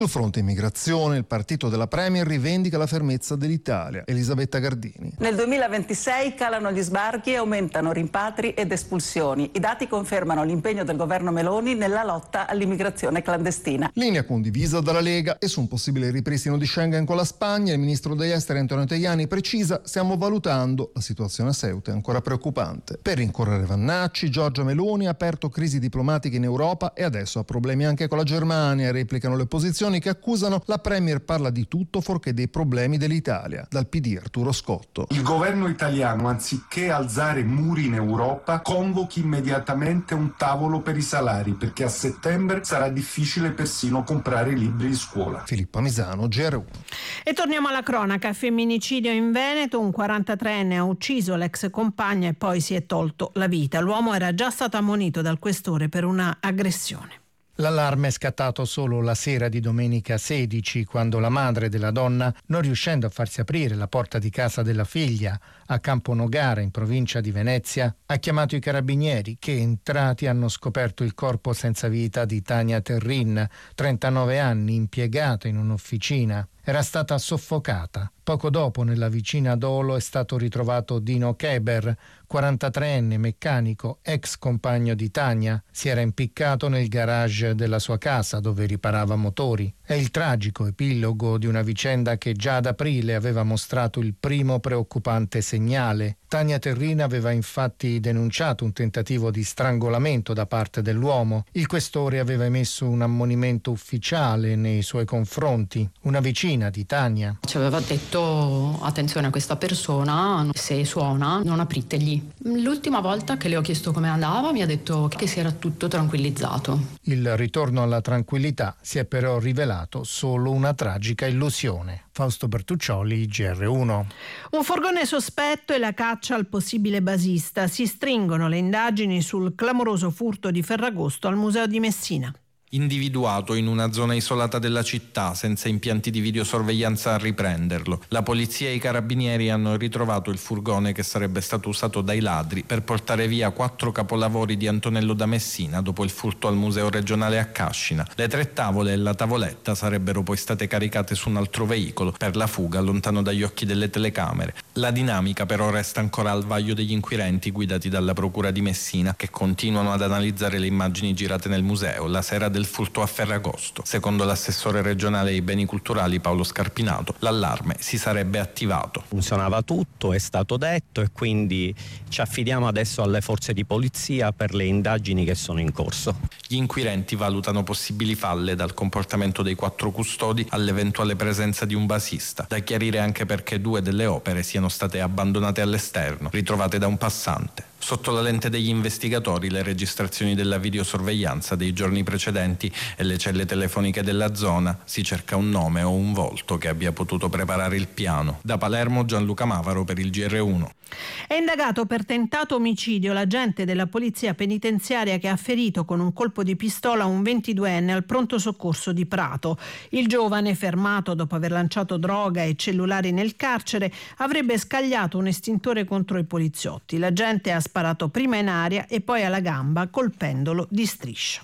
Sul fronte immigrazione, il partito della Premier rivendica la fermezza dell'Italia. Elisabetta Gardini. Nel 2026 calano gli sbarchi e aumentano rimpatri ed espulsioni. I dati confermano l'impegno del governo Meloni nella lotta all'immigrazione clandestina. Linea condivisa dalla Lega e su un possibile ripristino di Schengen con la Spagna, il ministro degli esteri Antonio Tajani precisa: stiamo valutando, la situazione a Ceuta è ancora preoccupante. Per rincorrere Vannacci, Giorgia Meloni ha aperto crisi diplomatiche in Europa e adesso ha problemi anche con la Germania, replicano le opposizioni che accusano la Premier parla di tutto fuorché dei problemi dell'Italia. Dal PD Arturo Scotto. Il governo italiano, anziché alzare muri in Europa, convochi immediatamente un tavolo per i salari, perché a settembre sarà difficile persino comprare i libri di scuola. Filippa Misano, GR1. E torniamo alla cronaca. Femminicidio in Veneto, un 43enne ha ucciso l'ex compagna e poi si è tolto la vita. L'uomo era già stato ammonito dal questore per una aggressione. L'allarme è scattato solo la sera di domenica 16, quando la madre della donna, non riuscendo a farsi aprire la porta di casa della figlia a Camponogara, in provincia di Venezia, ha chiamato i carabinieri che, entrati, hanno scoperto il corpo senza vita di Tania Terrin, 39 anni, impiegata in un'officina. Era stata soffocata. Poco dopo, nella vicina Dolo, è stato ritrovato Dino Keber, 43enne meccanico, ex compagno di Tania. Si era impiccato nel garage della sua casa dove riparava motori. È il tragico epilogo di una vicenda che già ad aprile aveva mostrato il primo preoccupante segnale. Tania Terrin aveva infatti denunciato un tentativo di strangolamento da parte dell'uomo. Il questore aveva emesso un ammonimento ufficiale nei suoi confronti. Una vicina di Tania ci aveva detto: attenzione a questa persona, se suona non apritegli. L'ultima volta che le ho chiesto come andava mi ha detto che si era tutto tranquillizzato. Il ritorno alla tranquillità si è però rivelato solo una tragica illusione. Fausto Bertuccioli, GR1. Un furgone sospetto e la caccia al possibile basista. Si stringono le indagini sul clamoroso furto di Ferragosto al Museo di Messina. Individuato in una zona isolata della città, senza impianti di videosorveglianza a riprenderlo. La polizia e i carabinieri hanno ritrovato il furgone che sarebbe stato usato dai ladri per portare via 4 capolavori di Antonello da Messina dopo il furto al Museo regionale a Cascina. Le 3 tavole e la tavoletta sarebbero poi state caricate su un altro veicolo per la fuga lontano dagli occhi delle telecamere. La dinamica però resta ancora al vaglio degli inquirenti guidati dalla procura di Messina, che continuano ad analizzare le immagini girate nel museo la sera del furto a Ferragosto. Secondo l'assessore regionale ai beni culturali Paolo Scarpinato, l'allarme si sarebbe attivato. Funzionava tutto, è stato detto, e quindi ci affidiamo adesso alle forze di polizia per le indagini che sono in corso. Gli inquirenti valutano possibili falle, dal comportamento dei 4 custodi all'eventuale presenza di un basista. Da chiarire anche perché 2 delle opere siano state abbandonate all'esterno, ritrovate da un passante. Sotto la lente degli investigatori le registrazioni della videosorveglianza dei giorni precedenti e le celle telefoniche della zona. Si cerca un nome o un volto che abbia potuto preparare il piano. Da Palermo, Gianluca Mavaro per il GR1. È indagato per tentato omicidio l'agente della polizia penitenziaria che ha ferito con un colpo di pistola un 22enne al pronto soccorso di Prato. Il giovane, fermato dopo aver lanciato droga e cellulari nel carcere, avrebbe scagliato un estintore contro i poliziotti. L'agente ha sparato prima in aria e poi alla gamba, colpendolo di striscia.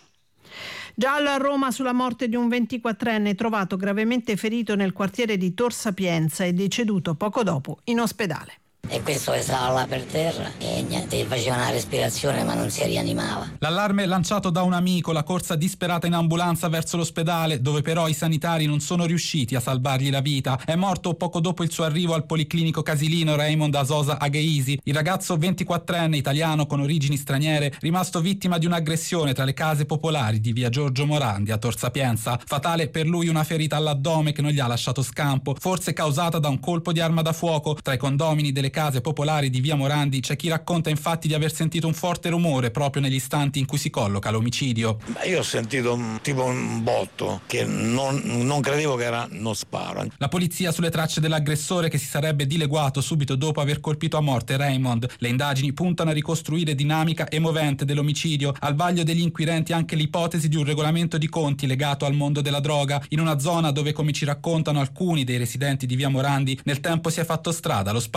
Giallo a Roma sulla morte di un 24enne trovato gravemente ferito nel quartiere di Tor Sapienza e deceduto poco dopo in ospedale. E questo stava là per terra e niente, faceva una respirazione ma non si rianimava. L'allarme lanciato da un amico, la corsa disperata in ambulanza verso l'ospedale, dove però i sanitari non sono riusciti a salvargli la vita. È morto poco dopo il suo arrivo al policlinico casilino Raymond Asosa Agheisi. Il ragazzo 24enne italiano con origini straniere, rimasto vittima di un'aggressione tra le case popolari di via Giorgio Morandi a Tor Sapienza. Fatale per lui una ferita all'addome che non gli ha lasciato scampo, forse causata da un colpo di arma da fuoco. Tra i condomini delle case popolari di via Morandi c'è chi racconta infatti di aver sentito un forte rumore proprio negli istanti in cui si colloca l'omicidio. Io ho sentito tipo un botto che non credevo che era uno sparo. La polizia sulle tracce dell'aggressore che si sarebbe dileguato subito dopo aver colpito a morte Raymond. Le indagini puntano a ricostruire dinamica e movente dell'omicidio. Al vaglio degli inquirenti anche l'ipotesi di un regolamento di conti legato al mondo della droga in una zona dove, come ci raccontano alcuni dei residenti di via Morandi, nel tempo si è fatto strada lo spaccio di stupefacenti.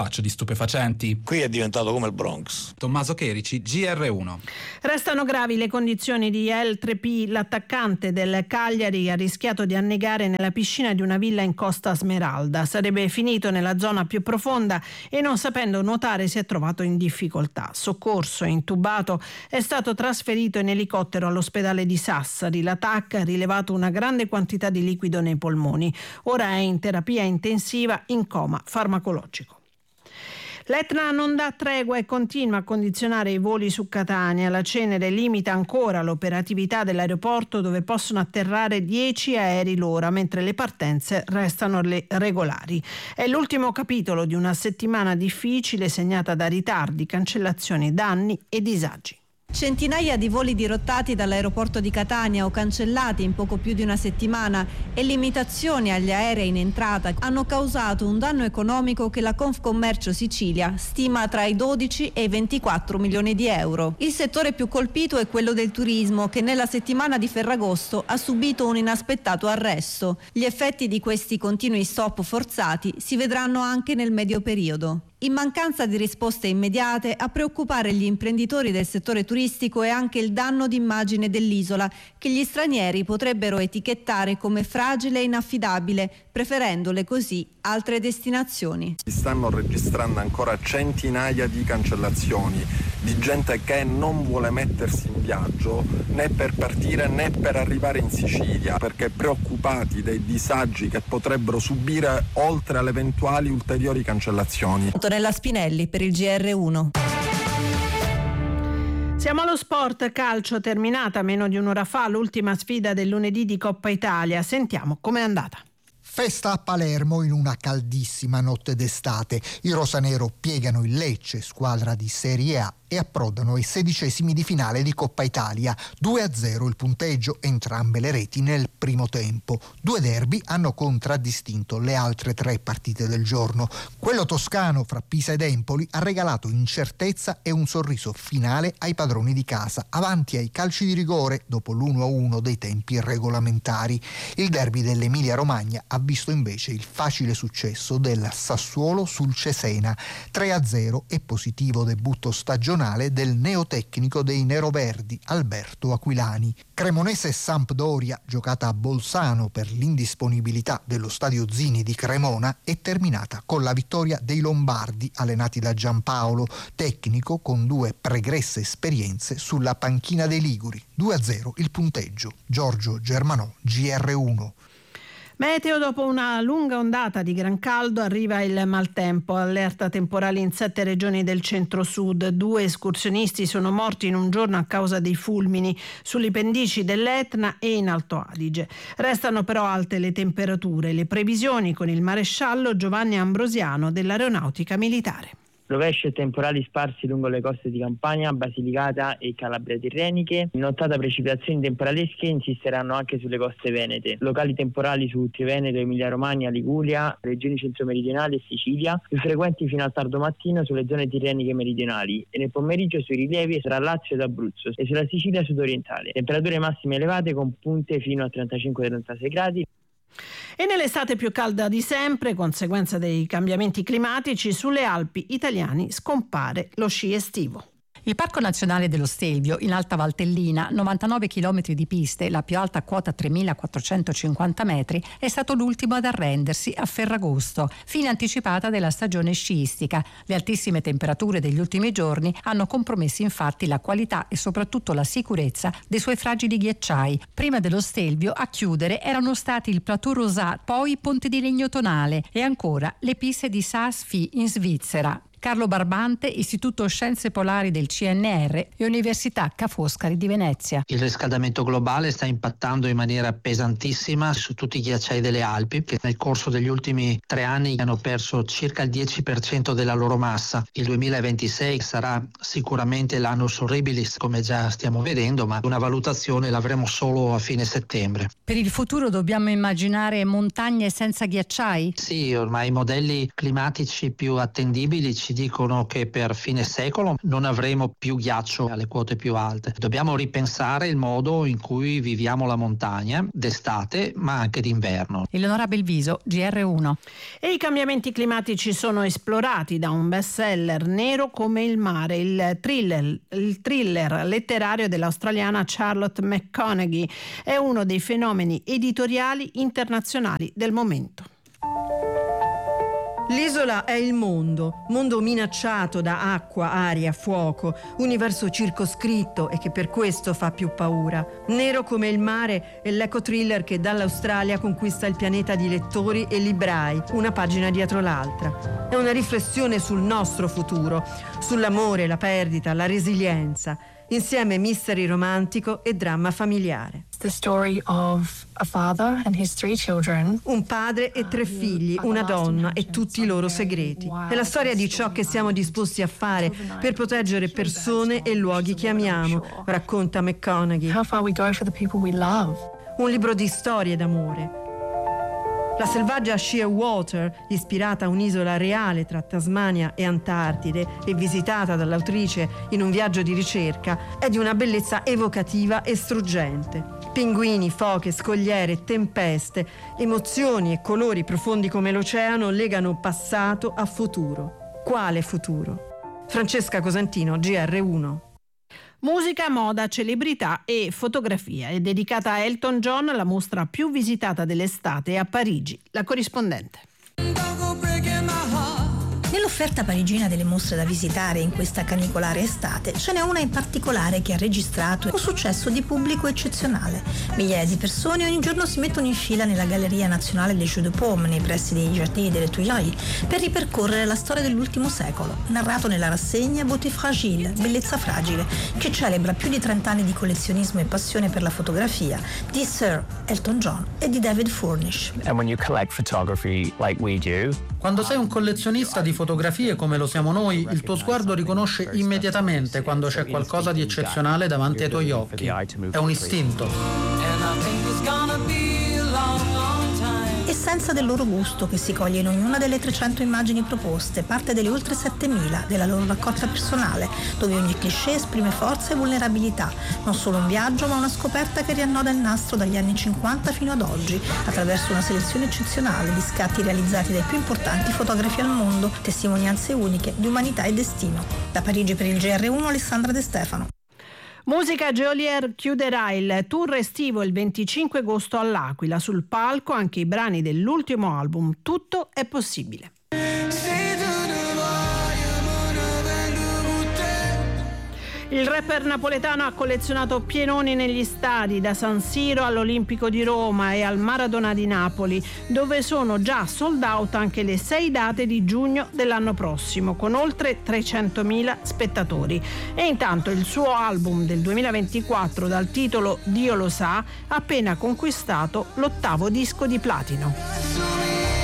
stupefacenti. Qui è diventato come il Bronx. Tommaso Cherici, GR1. Restano gravi le condizioni di El Trepi, l'attaccante del Cagliari ha rischiato di annegare nella piscina di una villa in Costa Smeralda. Sarebbe finito nella zona più profonda e non sapendo nuotare si è trovato in difficoltà. Soccorso e intubato, è stato trasferito in elicottero all'ospedale di Sassari. La TAC ha rilevato una grande quantità di liquido nei polmoni. Ora è in terapia intensiva in coma farmacologico. L'Etna non dà tregua e continua a condizionare i voli su Catania. La Cenere limita ancora l'operatività dell'aeroporto dove possono atterrare 10 aerei l'ora, mentre le partenze restano regolari. È l'ultimo capitolo di una settimana difficile segnata da ritardi, cancellazioni, danni e disagi. Centinaia di voli dirottati dall'aeroporto di Catania o cancellati in poco più di una settimana e limitazioni agli aerei in entrata hanno causato un danno economico che la Confcommercio Sicilia stima tra i 12 e i 24 milioni di euro. Il settore più colpito è quello del turismo, che nella settimana di Ferragosto ha subito un inaspettato arresto. Gli effetti di questi continui stop forzati si vedranno anche nel medio periodo. In mancanza di risposte immediate, a preoccupare gli imprenditori del settore turistico è anche il danno d'immagine dell'isola, che gli stranieri potrebbero etichettare come fragile e inaffidabile, preferendole così altre destinazioni. Si stanno registrando ancora centinaia di cancellazioni, di gente che non vuole mettersi in viaggio né per partire né per arrivare in Sicilia, perché preoccupati dei disagi che potrebbero subire oltre alle eventuali ulteriori cancellazioni. Antonella Spinelli per il GR1. Siamo allo sport calcio, terminata meno di un'ora fa l'ultima sfida del lunedì di Coppa Italia. Sentiamo com'è andata. Festa a Palermo in una caldissima notte d'estate. I rosanero piegano il Lecce, squadra di Serie A, e approdano ai 16esimi di finale di Coppa Italia. 2-0 il punteggio, entrambe le reti nel primo tempo. Due derby hanno contraddistinto le altre 3 partite del giorno. Quello toscano fra Pisa ed Empoli ha regalato incertezza e un sorriso finale ai padroni di casa, avanti ai calci di rigore dopo l'1-1 dei tempi regolamentari. Il derby dell'Emilia Romagna ha visto invece il facile successo del Sassuolo sul Cesena. 3-0 e positivo debutto stagionale del neotecnico dei neroverdi Alberto Aquilani. Cremonese Sampdoria, giocata a Bolzano per l'indisponibilità dello stadio Zini di Cremona, è terminata con la vittoria dei Lombardi, allenati da Giampaolo, tecnico con 2 pregresse esperienze sulla panchina dei Liguri. 2-0 il punteggio. Giorgio Germanò, GR1. Meteo: dopo una lunga ondata di gran caldo arriva il maltempo, allerta temporale in 7 regioni del centro-sud. 2 escursionisti sono morti in un giorno a causa dei fulmini sulle pendici dell'Etna e in Alto Adige. Restano però alte le temperature. Le previsioni con il maresciallo Giovanni Ambrosiano dell'Aeronautica Militare. Rovesci e temporali sparsi lungo le coste di Campania, Basilicata e Calabria tirreniche. In nottata precipitazioni temporalesche insisteranno anche sulle coste venete. Locali temporali su Triveneto, Emilia-Romagna, Liguria, regioni centro-meridionali e Sicilia, più frequenti fino al tardo mattino sulle zone tirreniche meridionali e nel pomeriggio sui rilievi tra Lazio ed Abruzzo e sulla Sicilia sudorientale. Temperature massime elevate con punte fino a 35-36 gradi. E nell'estate più calda di sempre, conseguenza dei cambiamenti climatici, sulle Alpi italiane scompare lo sci estivo. Il Parco Nazionale dello Stelvio, in Alta Valtellina, 99 km di piste, la più alta quota 3.450 metri, è stato l'ultimo ad arrendersi a Ferragosto, fine anticipata della stagione sciistica. Le altissime temperature degli ultimi giorni hanno compromesso infatti la qualità e soprattutto la sicurezza dei suoi fragili ghiacciai. Prima dello Stelvio a chiudere erano stati il Plateau Rosat, poi Ponte di Legno Tonale e ancora le piste di Saas-Fee in Svizzera. Carlo Barbante, Istituto Scienze Polari del CNR e Università Ca' Foscari di Venezia. Il riscaldamento globale sta impattando in maniera pesantissima su tutti i ghiacciai delle Alpi, che nel corso degli ultimi 3 anni hanno perso circa il 10% della loro massa. Il 2026 sarà sicuramente l'annus horribilis, come già stiamo vedendo, ma una valutazione l'avremo solo a fine settembre. Per il futuro dobbiamo immaginare montagne senza ghiacciai? Sì, ormai i modelli climatici più attendibili ci ci dicono che per fine secolo non avremo più ghiaccio alle quote più alte. Dobbiamo ripensare il modo in cui viviamo la montagna d'estate ma anche d'inverno. Eleonora Belviso, GR1. E i cambiamenti climatici sono esplorati da un bestseller, Nero come il mare, il thriller letterario dell'australiana Charlotte McConaghy. È uno dei fenomeni editoriali internazionali del momento. L'isola è il mondo minacciato da acqua, aria, fuoco, universo circoscritto e che per questo fa più paura. Nero come il mare è l'eco-thriller che dall'Australia conquista il pianeta di lettori e librai, una pagina dietro l'altra. È una riflessione sul nostro futuro, sull'amore, la perdita, la resilienza, insieme mystery romantico e dramma familiare. The story of a father and his 3 children. Un padre e 3 figli, una donna e tutti i loro segreti. È la storia di ciò che siamo disposti a fare per proteggere persone e luoghi che amiamo, racconta McConaghy. How far we go for the people we love. Un libro di storie d'amore. La selvaggia Shearwater, ispirata a un'isola reale tra Tasmania e Antartide e visitata dall'autrice in un viaggio di ricerca, è di una bellezza evocativa e struggente. Pinguini, foche, scogliere, tempeste, emozioni e colori profondi come l'oceano legano passato a futuro. Quale futuro? Francesca Cosentino, GR1. Musica, moda, celebrità e fotografia. È dedicata a Elton John, la mostra più visitata dell'estate a Parigi. La corrispondente. Nell'offerta parigina delle mostre da visitare in questa canicolare estate ce n'è una in particolare che ha registrato un successo di pubblico eccezionale. Migliaia di persone ogni giorno si mettono in fila nella Galleria Nazionale des Jeux de Paume, nei pressi dei Giardini delle Tuileries, per ripercorrere la storia dell'ultimo secolo, narrato nella rassegna Beauté fragile, bellezza fragile, che celebra più di 30 anni di collezionismo e passione per la fotografia di Sir Elton John e di David Furnish. And when you collect photography like we do, quando sei un collezionista di fotografie come lo siamo noi, il tuo sguardo riconosce immediatamente quando c'è qualcosa di eccezionale davanti ai tuoi occhi. È un istinto. Essenza del loro gusto che si coglie in ognuna delle 300 immagini proposte, parte delle oltre 7.000 della loro raccolta personale, dove ogni cliché esprime forza e vulnerabilità, non solo un viaggio ma una scoperta che riannoda il nastro dagli anni 50 fino ad oggi, attraverso una selezione eccezionale di scatti realizzati dai più importanti fotografi al mondo, testimonianze uniche di umanità e destino. Da Parigi per il GR1, Alessandra De Stefano. Musica. Geolier chiuderà il tour estivo il 25 agosto all'Aquila. Sul palco anche i brani dell'ultimo album Tutto è possibile. Il rapper napoletano ha collezionato pienoni negli stadi, da San Siro all'Olimpico di Roma e al Maradona di Napoli, dove sono già sold out anche le 6 date di giugno dell'anno prossimo, con oltre 300.000 spettatori. E intanto il suo album del 2024, dal titolo Dio lo sa, ha appena conquistato l'8° disco di platino.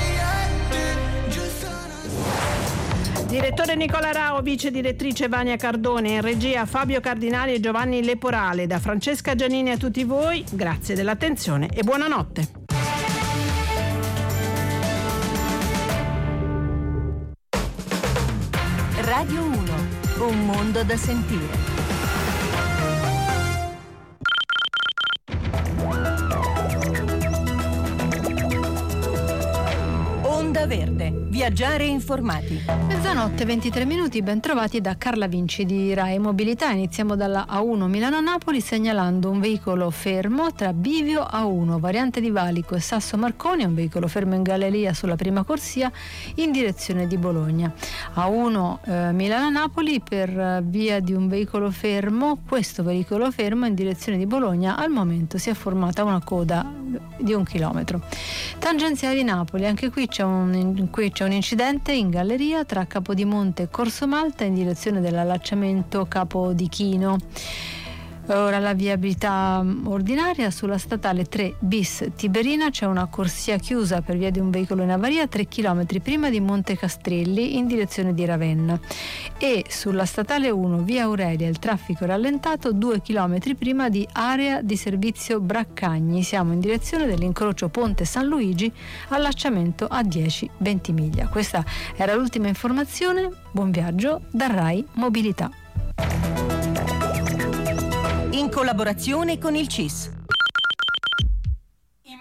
Direttore Nicola Rao, vice direttrice Vania Cardone, in regia Fabio Cardinali e Giovanni Leporale. Da Francesca Giannini a tutti voi, grazie dell'attenzione e buonanotte. Radio 1, un mondo da sentire. Onda Verde, viaggiare informati. Mezzanotte 23 minuti, ben trovati da Carla Vinci di Rai Mobilità. Iniziamo dalla A1 Milano-Napoli segnalando un veicolo fermo tra Bivio A1, variante di Valico e Sasso Marconi, un veicolo fermo in galleria sulla prima corsia in direzione di Bologna. A1 Milano-Napoli per via di un veicolo fermo, questo veicolo fermo in direzione di Bologna al momento si è formata una coda di 1 chilometro. Tangenziale di Napoli, anche qui c'è un incidente in galleria tra Capodimonte e Corso Malta in direzione dell'allacciamento Capodichino. Ora la viabilità ordinaria sulla statale 3 bis Tiberina c'è una corsia chiusa per via di un veicolo in avaria 3 km prima di Monte Castrelli in direzione di Ravenna, e sulla statale 1 via Aurelia il traffico è rallentato 2 km prima di area di servizio Braccagni. Siamo in direzione dell'incrocio Ponte San Luigi, allacciamento a 10-20 miglia. Questa era l'ultima informazione. Buon viaggio da Rai Mobilità. In collaborazione con il CIS.